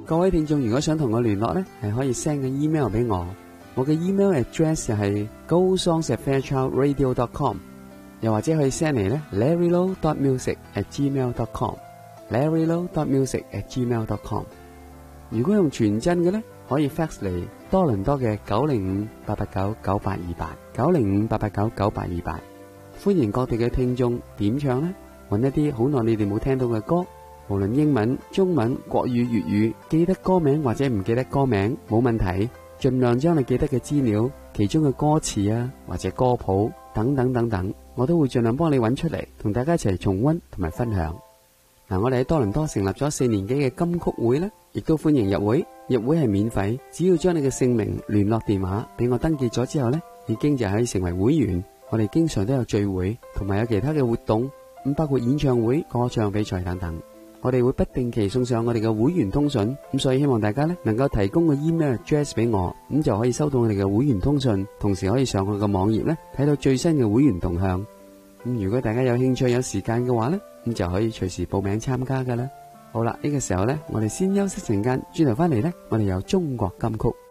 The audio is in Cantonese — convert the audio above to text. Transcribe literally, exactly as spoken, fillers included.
各位聽眾如果想同我聯絡呢，係可以 send 個 email 俾我，我嘅 email address 就係 go songs at fairchild radio dot com， 又或者可以 send 嚟呢 larry low dot music at gmail dot com larry low dot music at gmail dot com。 如果用傳真嘅呢，可以 fax 嚟多倫多嘅九零五八八九九八二八九零五八八九九八二八。歡迎各地嘅聽眾點唱呢，揾一啲好耐你哋冇聽到嘅歌，無論英文、中文、國語、粵語，記得歌名或者唔記得歌名冇問題，盡量將你記得嘅資料，其中嘅歌詞啊或者歌譜等等等等，我都會盡量幫你揾出嚟，同大家一齊重溫同埋分享。嗱，我哋喺多倫多成立咗四年幾嘅金曲會呢，亦都歡迎入會，入會係免費，只要將你嘅姓名、聯絡電話俾我登記咗之後呢，已經就可以成為會員。我哋經常都有聚會，同埋有其他嘅活動，咁包括演唱會、歌唱比賽等等。我哋會不定期送上我哋嘅會員通訊，咁所以希望大家呢能夠提供個 email address 俾我，咁就可以收到我哋嘅會員通訊，同時可以上我嘅網頁呢睇到最新嘅會員動向。咁如果大家有興趣有時間嘅話呢，咁就可以隨時報名參加噶啦。好啦，呢個時候呢，我哋先休息陣間，轉頭翻嚟呢，我哋有中國金曲。